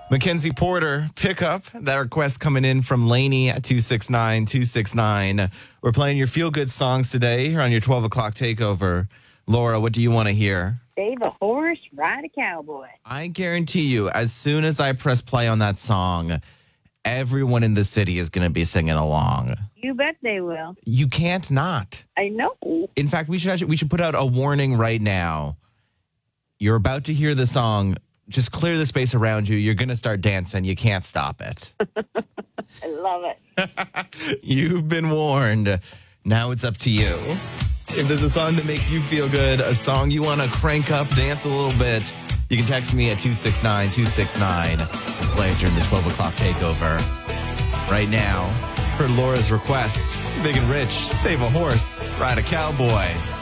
Mackenzie Porter, pickup. That request coming in from Lainey at 269-269. We're playing your feel-good songs today here on your 12 o'clock takeover. Laura, what do you want to hear? Save a horse, ride a cowboy. I guarantee you, as soon as I press play on that song, everyone in the city is going to be singing along. You bet they will. You can't not. I know. In fact, we should put out a warning right now. You're about to hear the song. Just clear the space around you. You're going to start dancing. You can't stop it. I love it. You've been warned. Now it's up to you. If there's a song that makes you feel good, a song you want to crank up, dance a little bit, you can text me at 269-269 and play it during the 12 o'clock takeover. Right now, per Laura's request, Big and Rich, save a horse, ride a cowboy.